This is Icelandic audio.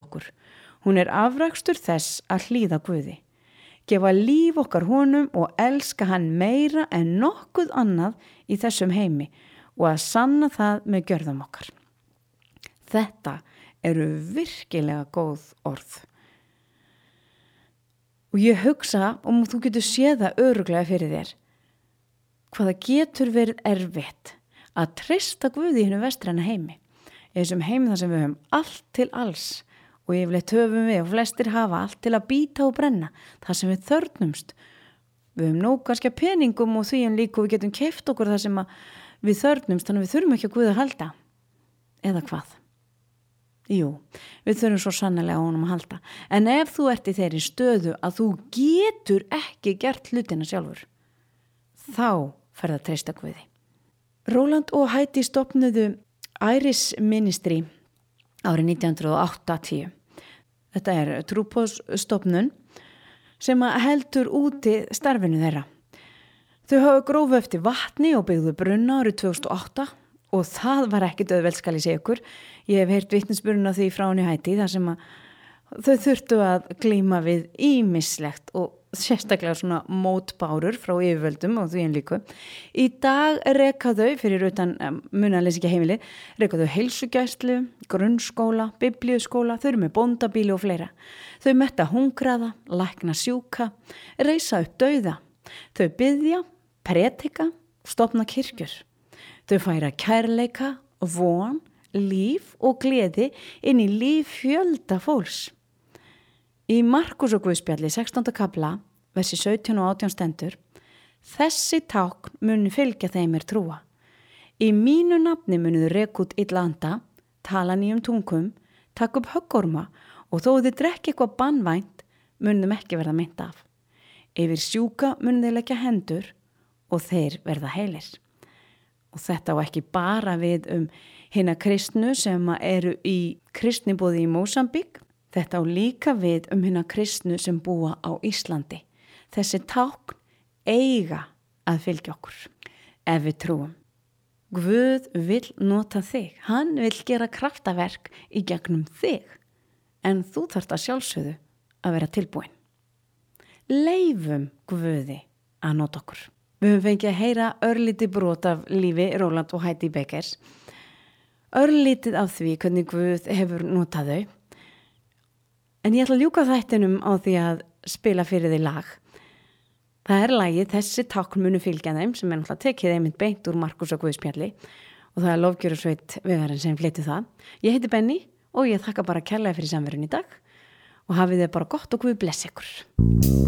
okkur. Hún afrakstur þess að hlýða Guði. Gefa líf okkar honum og elska hann meira en nokkuð annað í þessum heimi og að sanna það með gjörðum okkar. Þetta eru virkilega góð orð. Og ég hugsa, og þú getur séð það örugglega fyrir þér, hvað það getur verið erfitt að treysta Guði í hinu vestræna heimi. Í þessum heimi þar sem við höfum allt til alls og yfirleitt höfum við og flestir hafa allt til að bíta og brenna, það sem við þörfnumst. Við höfum nóg kannski peningum og því en líka og við getum keypt okkur það sem við þörfnumst, þannig að við þurfum ekki að Guði að halda. Eða hvað? Jú, við þurfum svo sannarlega á honum að halda. En ef þú ert í þeirri stöðu að þú getur ekki gert hlutina sjálfur, þá ferð að treysta Guði. Roland og Heidi stofnuðu Iris Ministry árið 1980. Þetta trúboðsstofnun sem heldur úti starfinu þeirra. Þau hafa grófu eftir vatni og byggðu brunna árið 2008 og það var ekkit auðvelt skal ég segja ykkur. Ég hef heyrt vitnisburðina því frá henni Heidi þar sem þau þurftu að glíma við ýmislegt og sérstaklega svona mótbárur frá yfirvöldum og því en líku. Í dag reka þau, fyrir utan munaðleysingja heimili, reka þau heilsugæslu, grunnskóla, biblíuskóla, þau eru með bóndabíli og fleira. Þau metta hungraða, lækna sjúka, reisa upp dauða. Þau biðja, predika, stofna kirkjur. Þau færa kærleika, von, líf og gleði inn í líf fjölda fólks. Í Markus og Guðspjalli 16. kapla, versi 17 og 18 stendur, þessi tákn muni fylgja þeim trúa. Í mínu nafni munu þau reka út illa anda, tala nýjum tungum, taka upp höggorma og þó þið drekki eitthvað banvænt, munu þeim ekki verða meint af. Yfir sjúka munu þeir leggja hendur og þeir verða heilir. Og þetta á ekki bara við hina kristnu sem eru í kristniboði í Mósambík, þetta á líka við hina kristnu sem búa á Íslandi. Þessi tákn eiga að fylgja okkur ef við trúum. Guð vill nota þig. Hann vill gera kraftaverk í gegnum þig. En þú þarft að sjálfsögðu að vera tilbúin. Leifum Guði að nota okkur. Við höfum fengið að heyra örlítið brot af lífi Roland og Heidi Beckers. Örlítið af því hvernig Guð hefur notað þau. En ég ætla að ljúka þættinum á því að spila fyrir því lag. Það lagið Þessi tákn munu fylgja þeim sem náttúrulega tekið einmitt beint úr Markus og Guðspjalli og það lofgjörusveit Vegarinn sem flytur það. Ég heiti Benny og ég þakka bara kærlega fyrir samverun í dag og hafið þið bara gott og Guð blessi ykkur.